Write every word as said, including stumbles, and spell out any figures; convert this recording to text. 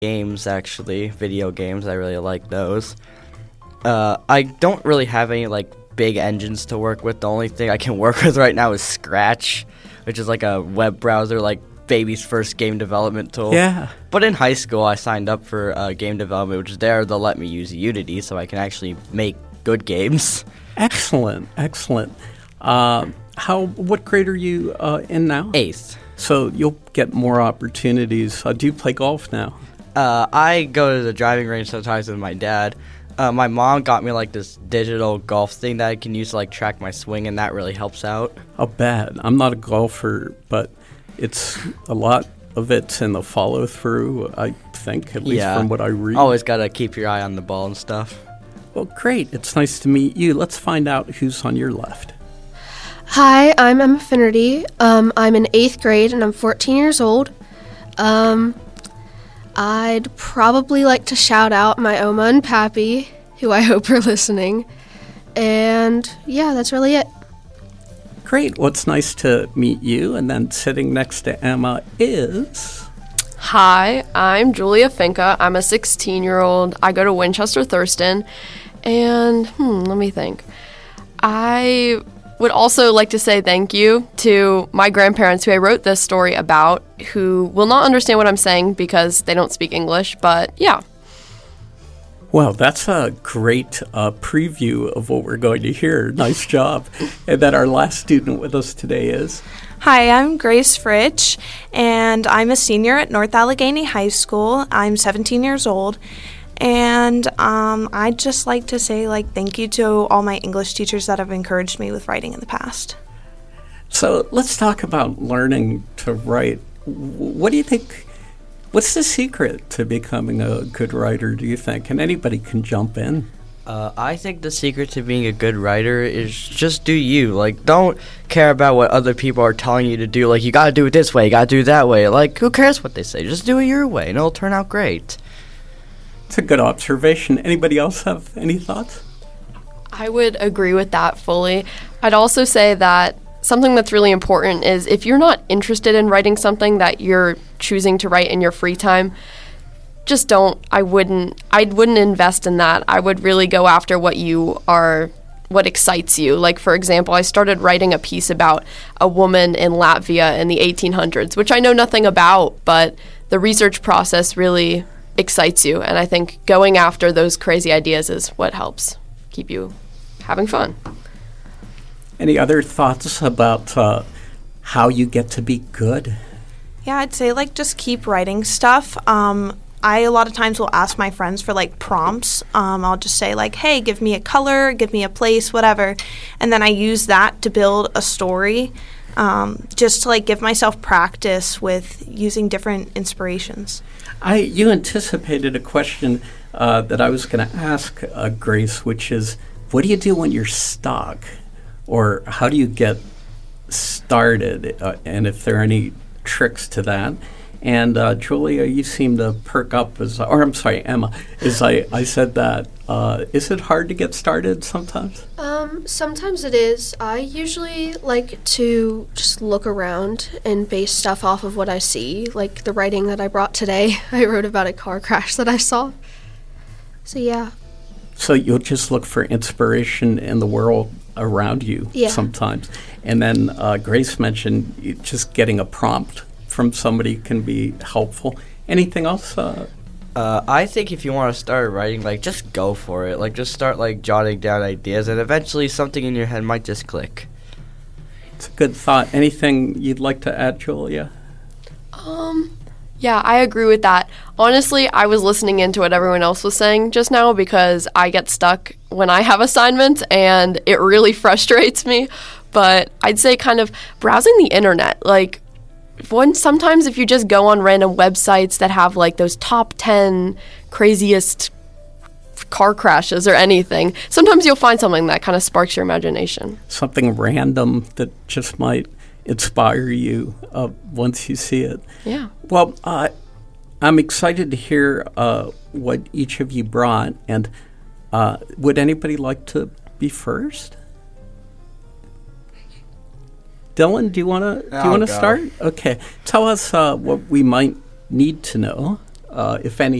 Games, actually. Video games, I really like those. Uh, I don't really have any, like, big engines to work with. The only thing I can work with right now is Scratch, which is like a web browser, like baby's first game development tool. Yeah. But in high school, I signed up for uh, game development, which is there. They'll let me use Unity so I can actually make good games. Excellent, excellent. Uh, how? What grade are you uh, in now? Eighth. So you'll get more opportunities. Uh, do you play golf now? Uh, I go to the driving range sometimes with my dad. Uh, my mom got me like this digital golf thing that I can use to like track my swing, and that really helps out. I'll bet. I'm not a golfer, but it's a lot of it's in the follow through, I think, at least Yeah. from what I read. Always got to keep your eye on the ball and stuff. Well, great. It's nice to meet you. Let's find out who's on your left. Hi, I'm Emma Finnerty. Um, I'm in eighth grade and I'm fourteen years old. Um, I'd probably like to shout out my Oma and Pappy, who I hope are listening. And yeah, that's really it. Great. Well, it's nice to meet you. And then sitting next to Emma is... Hi, I'm Julia Finca. I'm a sixteen-year-old. I go to Winchester Thurston. And, hmm, let me think. I would also like to say thank you to my grandparents who I wrote this story about, who will not understand what I'm saying because they don't speak English, but yeah. Well, that's a great uh, preview of what we're going to hear. Nice job. And then our last student with us today is... Hi, I'm Grace Fritch, and I'm a senior at North Allegheny High School. I'm seventeen years old, and um, I'd just like to say, like, thank you to all my English teachers that have encouraged me with writing in the past. So let's talk about learning to write. What do you think, what's the secret to becoming a good writer, do you think? And anybody can jump in. Uh, I think the secret to being a good writer is just do you. Like, don't care about what other people are telling you to do. Like, you gotta do it this way, you gotta do it that way. Like, who cares what they say? Just do it your way, and it'll turn out great. It's a good observation. Anybody else have any thoughts? I would agree with that fully. I'd also say that something that's really important is if you're not interested in writing something that you're choosing to write in your free time, just don't. I wouldn't I wouldn't invest in that. I would really go after what you are what excites you. Like, for example, I started writing a piece about a woman in Latvia in the eighteen hundreds, which I know nothing about, but the research process really excites you, and I think going after those crazy ideas is what helps keep you having fun. Any other thoughts about uh, how you get to be good? Yeah, I'd say, like, just keep writing stuff. Um, I, a lot of times, will ask my friends for, like, prompts. Um, I'll just say, like, hey, give me a color, give me a place, whatever. And then I use that to build a story, um, just to, like, give myself practice with using different inspirations. I You anticipated a question uh, that I was going to ask uh, Grace, which is, what do you do when you're stuck? Or how do you get started? Uh, and if there are any tricks to that. And uh, Julia, you seem to perk up as, or I'm sorry, Emma, as I, I said that. Uh, is it hard to get started sometimes? Um, sometimes it is. I usually like to just look around and base stuff off of what I see. Like the writing that I brought today, I wrote about a car crash that I saw. So yeah. So you'll just look for inspiration in the world around you yeah. sometimes. And then uh, Grace mentioned you- just getting a prompt from somebody can be helpful. Anything else? Uh, Uh, I think if you want to start writing, like, just go for it. Like, just start, like, jotting down ideas, and eventually something in your head might just click. it's a good thought. Anything you'd like to add, Julia? Um, yeah, I agree with that. Honestly, I was listening into what everyone else was saying just now because I get stuck when I have assignments, and it really frustrates me. But I'd say kind of browsing the internet, like, One sometimes if you just go on random websites that have like those top ten craziest car crashes or anything, sometimes you'll find something that kind of sparks your imagination. Something random that just might inspire you uh, once you see it. Yeah. Well, uh, I'm excited to hear uh, what each of you brought. And uh, would anybody like to be first? Dylan, do you want to do you I'll want to go. start? Okay, tell us uh, what we might need to know uh, if any,